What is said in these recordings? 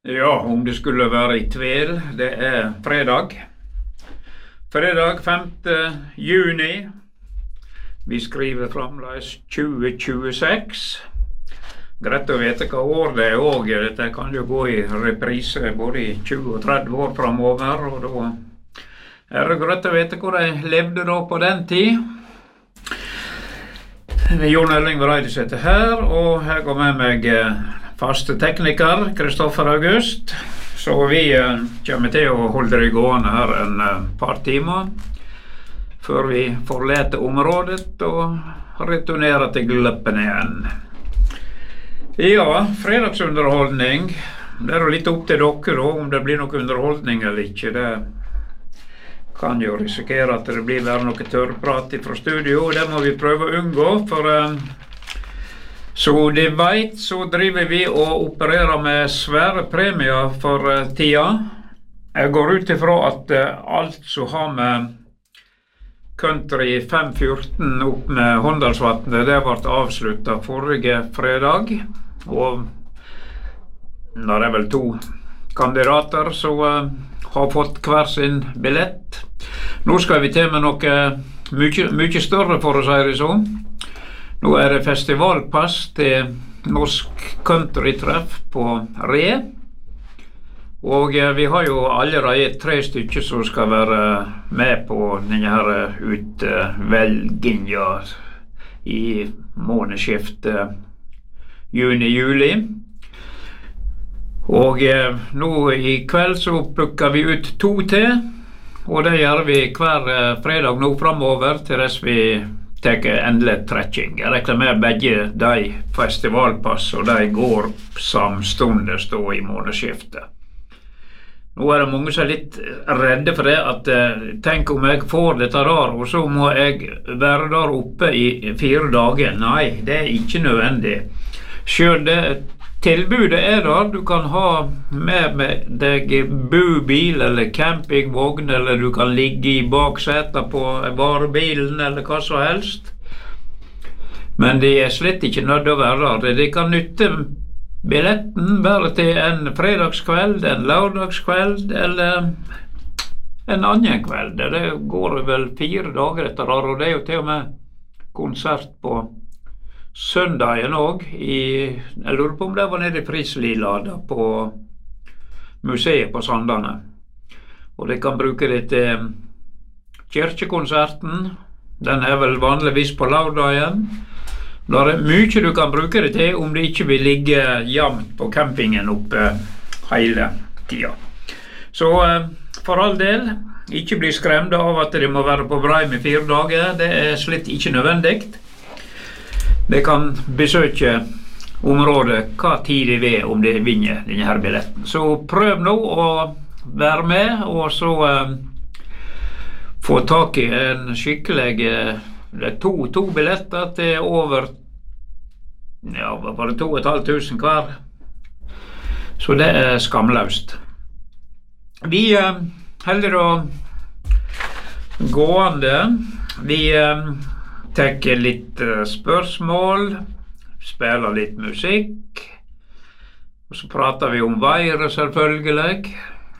Ja, om det skulle være i tvil, det er fredag. Fredag 5. juni. Vi skriver fremdeles 2026. Greit å vite hva år det er også. Dette kan jo gå i reprise både i 20 og 30 år fremover. Og da er det greit å vite hvor de levde da på den tid. Jon Erling Vereidis heter her, og her går med meg faste tekniker, Kristoffer August. Så vi kommer til å holde det gående her en par timer før vi forlater området og returnerer til Gleppen igjen. Ja, fredagsunderholdning. Det er jo litt opp til dere da, om det blir noe underholdning eller ikke. Det kan jo risikere at det blir bare noe tørrprat fra studio. Det må vi prøve å unngå, for så de vet, så driver vi og opererer med svære premier for tida. Jeg går ut ifra at alt som har med Country 514 opp med Håndalsvatnet, det ble avsluttet forrige fredag. Og det er vel 2 kandidater som har fått hver sin billett. Nå skal vi til med noe mye større, for å si det sånn. Nå er det festivalpass til Norsk Countrytreff på Re. Og vi har jo allerede 3 stykker som skal være med på denne her utvelginga i månedsskiftet juni-juli. Og nå i kveld så plukker vi ut 2 til, og det gjør vi hver fredag nå fremover til dess vi tar endelig trekking. Jeg regner med begge de festivalpass, og de går samstundes da i månedsskiftet. Nå er det mange som er litt redde for det, at tenk om jeg får dette der, og så må jeg være der oppe i 4 dager. Nei, det er ikke nødvendig. Selv det tilbudet er der. Du kan ha med deg bubil eller campingvogn, eller du kan ligge i baksetet på varebilen eller hva som helst. Men de er slett ikke nødt til å være der. De kan nytte billetten bare til en fredagskveld, en lørdagskveld eller en annen kveld. Det går vel 4 dager etter der, og det er jo til og med konsert på søndagen også. Jeg lurer på om det var nede i Frislilada på museet på Sandane. Og de kan bruke det til kirkekonserten. Den er vel vanligvis på lørdagen. Det er mye du kan bruke det til om det ikke vil ligge jevnt på campingen oppe hele tida. Så for all del, ikke bli skremt av at det må være på Breim i 4 dager. Det er slett ikke nødvendig. De kan besøke området hva tid de vil om de vinner denne her billetten. Så prøv nå å være med, og så få tak i en skikkelig det er 2 billetter til over, ja, var det 2500 hver. Så det er skamløst. Vi holder å gående. Vi tar litt spørsmål, spiller litt musikk, og så prater vi om været selvfølgelig.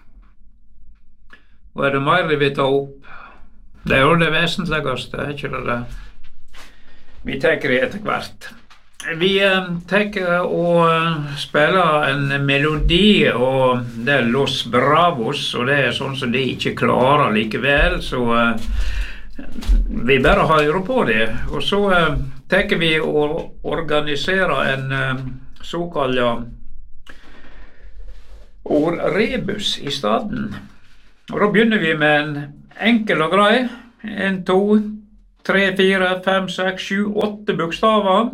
Og er det mer vi vil ta opp? Det er jo det vesentligste, er ikke det? Vi tar det etter hvert. Vi tar og spiller en melodi, og det er Los Bravos, og det er sånn som de ikke klarer likevel, så vi bare hører på det. Og så tar vi og organiserer en såkalt ordrebus i staden. Og da begynner vi med en enkel og grei. 1, 2, 3, 4, 5, 6, 7, 8 bokstaver.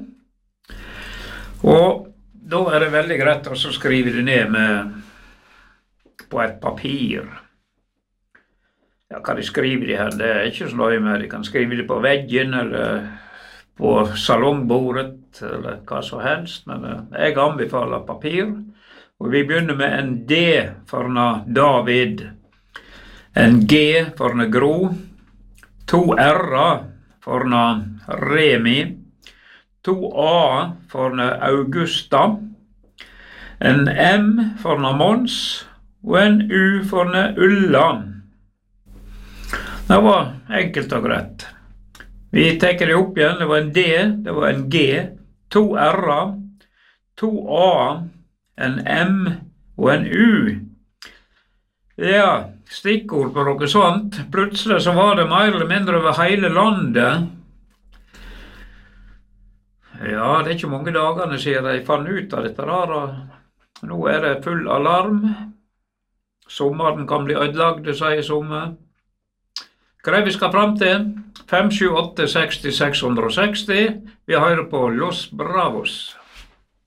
Og da er det veldig greit å skrive det ned på et papir. Ja, hva de skriver de her, det er ikke så nøye med. De kan skrive det på veggen, eller på salongbordet, eller hva som helst. Men jeg anbefaler papir. Og vi begynner med en D for David, en G for Gro, 2 R for Remi, 2 A for Augusta, En M for Mons, og en U for Ulland. Det var enkelt og greit. Vi tar det opp igjen. Det var en D, det var en G, 2 R-er, 2 A-er, en M og en U. Ja, stikkord på noe sånt. Plutselig så var det mer eller mindre over hele landet. Ja, det er ikke mange dagene siden jeg fant ut av dette der, og nå er det full alarm. Sommeren kan bli ødelagd, sier somme. Hva vi skal fram til? 5, 7, 8, 60, 660. Vi hører på Los Bravos.